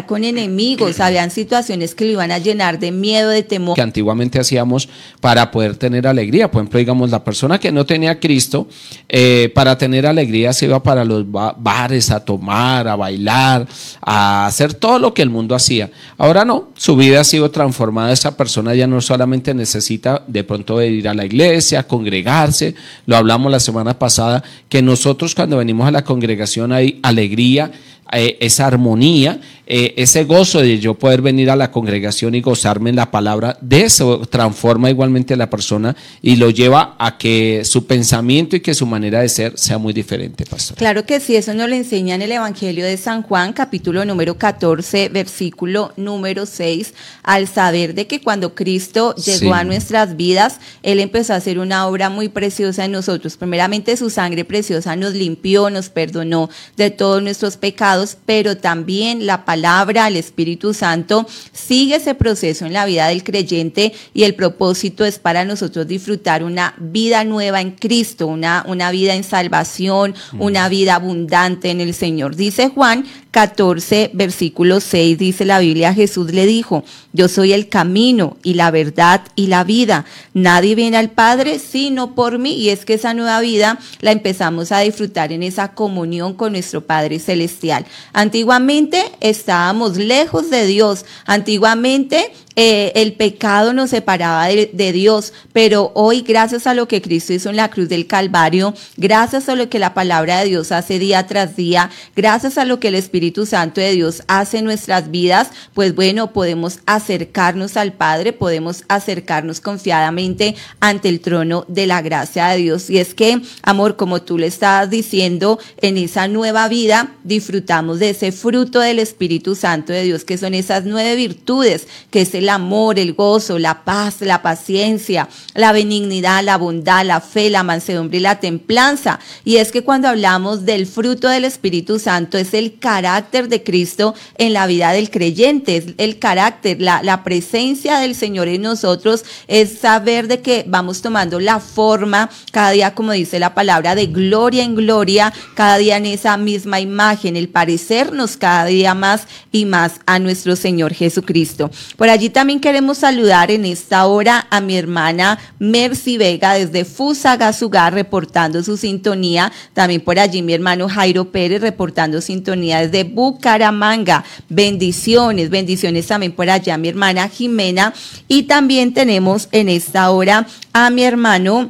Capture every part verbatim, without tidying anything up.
con enemigos, habían situaciones que lo iban a llenar de miedo, de temor. Que antiguamente hacíamos para poder tener alegría. Por ejemplo, digamos, la persona que no tenía a Cristo, eh, para tener alegría se iba para los bares a tomar, a bailar, a hacer todo lo que el mundo hacía. Ahora no, su vida ha sido transformada. Esa persona ya no solamente necesita de pronto de ir a la iglesia, congregarse. Lo hablamos la semana pasada, que nosotros cuando venimos a la congregación hay alegría, eh, esa armonía, eh, ese gozo de yo poder venir a la congregación y gozarme en la palabra. De eso transforma igualmente a la persona y lo lleva a que su pensamiento y que su manera de ser sea muy diferente, pastor. Claro que sí, eso nos lo enseña en el Evangelio de San Juan, capítulo número catorce, versículo número seis, al saber de que cuando Cristo llegó sí. a nuestras vidas, Él empezó a hacer una obra muy preciosa en nosotros. Primeramente, su sangre preciosa nos limpió, nos perdonó de todos nuestros pecados, pero también la palabra, el Espíritu Santo, sigue ese proceso en la vida del creyente y el propósito es para nosotros disfrutar una vida nueva en Cristo, una, una vida en salvación, mm. una vida abundante en el Señor. Dice Juan catorce, versículo seis, dice la Biblia, Jesús le dijo, yo soy el camino y la verdad y la vida. Nadie viene al Padre sino por mí. Y es que esa nueva vida la empezamos a disfrutar en esa comunión con nuestro Padre Celestial. Antiguamente estábamos lejos de Dios. Antiguamente Eh, el pecado nos separaba de, de Dios, pero hoy, gracias a lo que Cristo hizo en la cruz del Calvario, gracias a lo que la palabra de Dios hace día tras día, gracias a lo que el Espíritu Santo de Dios hace en nuestras vidas, pues bueno, podemos acercarnos al Padre, podemos acercarnos confiadamente ante el trono de la gracia de Dios. Y es que, amor, como tú le estabas diciendo, en esa nueva vida disfrutamos de ese fruto del Espíritu Santo de Dios, que son esas nueve virtudes, que es el el amor, el gozo, la paz, la paciencia, la benignidad, la bondad, la fe, la mansedumbre y la templanza. Y es que cuando hablamos del fruto del Espíritu Santo es el carácter de Cristo en la vida del creyente, es el carácter, la, la presencia del Señor en nosotros, es saber de que vamos tomando la forma cada día, como dice la palabra, de gloria en gloria, cada día en esa misma imagen, el parecernos cada día más y más a nuestro Señor Jesucristo. Por allí también queremos saludar en esta hora a mi hermana Mercy Vega desde Fusagasugá reportando su sintonía. También por allí mi hermano Jairo Pérez reportando sintonía desde Bucaramanga. Bendiciones, bendiciones también por allá mi hermana Jimena. Y también tenemos en esta hora a mi hermano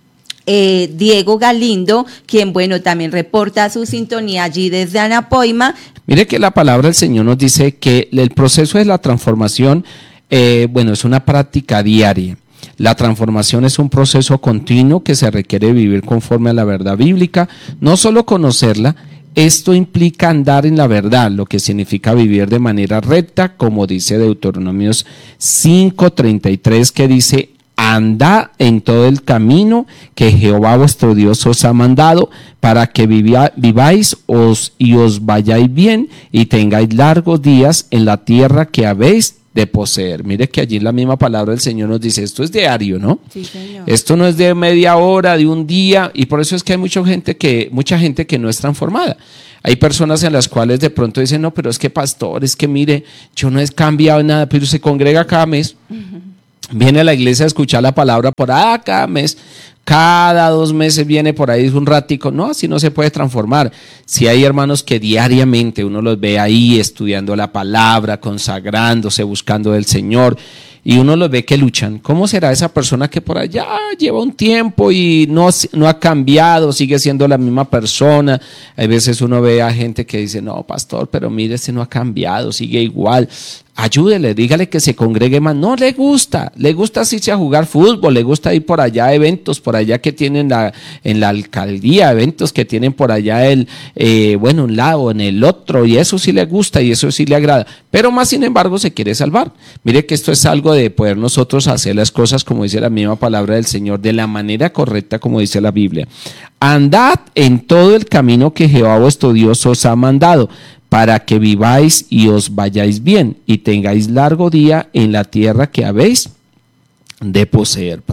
Eh, Diego Galindo, quien bueno también reporta su sintonía allí desde Anapoima. Mire que la palabra del Señor nos dice que el proceso de la transformación, eh, bueno, es una práctica diaria. La transformación es un proceso continuo que se requiere vivir conforme a la verdad bíblica, no solo conocerla. Esto implica andar en la verdad, lo que significa vivir de manera recta, como dice Deuteronomios cinco treinta y tres, que dice: andad en todo el camino que Jehová vuestro Dios os ha mandado, para que vivia, viváis os, y os vayáis bien y tengáis largos días en la tierra que habéis de poseer. Mire que allí la misma palabra del Señor nos dice, esto es diario, ¿no? Sí, señor. Esto no es de media hora, de un día, y por eso es que hay mucha gente que, mucha gente que no es transformada. Hay personas en las cuales de pronto dicen, no, pero es que pastor, es que mire, yo no he cambiado nada, pero se congrega cada mes. Uh-huh. Viene a la iglesia a escuchar la palabra por ah, cada mes, cada dos meses viene por ahí un ratico. No, así no se puede transformar. Si hay hermanos que diariamente uno los ve ahí estudiando la palabra, consagrándose, buscando del Señor, y uno los ve que luchan, ¿cómo será esa persona que por allá lleva un tiempo y no, no ha cambiado, sigue siendo la misma persona? Hay veces uno ve a gente que dice, no, pastor, pero mire, este no ha cambiado, sigue igual. Ayúdele, dígale que se congregue más. No le gusta, le gusta irse a jugar fútbol, le gusta ir por allá a eventos, por allá que tienen la, en la alcaldía, eventos que tienen por allá el, eh, bueno, un lado, en el otro, y eso sí le gusta y eso sí le agrada, pero más sin embargo se quiere salvar. Mire que esto es algo de poder nosotros hacer las cosas como dice la misma palabra del Señor, de la manera correcta como dice la Biblia. Andad en todo el camino que Jehová vuestro Dios os ha mandado, para que viváis y os vayáis bien y tengáis largo día en la tierra que habéis de poseer, pastor.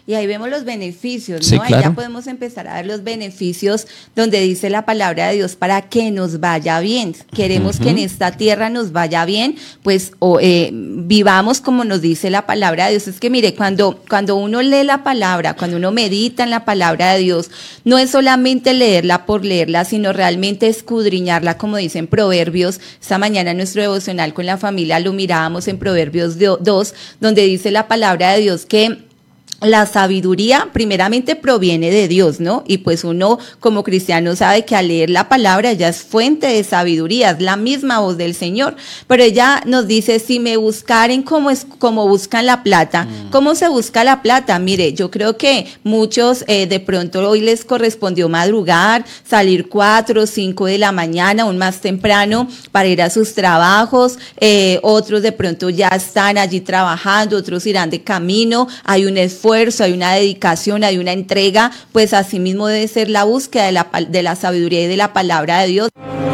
y ahí vemos los beneficios, Sí, ¿no? claro. Ahí ya podemos empezar a ver los beneficios donde dice la palabra de Dios para que nos vaya bien. Queremos uh-huh. que en esta tierra nos vaya bien, pues o, eh, vivamos como nos dice la palabra de Dios. Es que mire, cuando, cuando uno lee la palabra, cuando uno medita en la palabra de Dios, no es solamente leerla por leerla, sino realmente escudriñarla, como dicen Proverbios. Esta mañana en nuestro devocional con la familia lo mirábamos en Proverbios dos, donde dice la palabra de Dios que la sabiduría primeramente proviene de Dios, ¿no? Y pues uno como cristiano sabe que al leer la palabra ya es fuente de sabiduría, es la misma voz del Señor. Pero ella nos dice, si me buscaren como, es, como buscan la plata, mm. ¿cómo se busca la plata? Mire, yo creo que muchos eh, de pronto hoy les correspondió madrugar, salir cuatro o cinco de la mañana, aún más temprano, para ir a sus trabajos. Eh, otros de pronto ya están allí trabajando, otros irán de camino, hay un esfuerzo, hay una dedicación, hay una entrega, pues así mismo debe ser la búsqueda de la, de la sabiduría y de la palabra de Dios.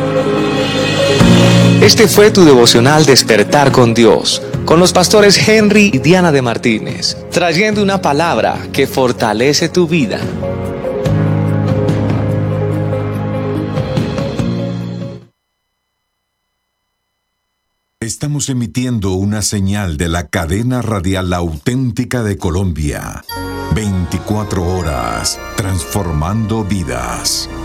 Este fue tu devocional Despertar con Dios, con los pastores Henry y Diana de Martínez, trayendo una palabra que fortalece tu vida. Estamos emitiendo una señal de la cadena radial auténtica de Colombia. veinticuatro horas, transformando vidas.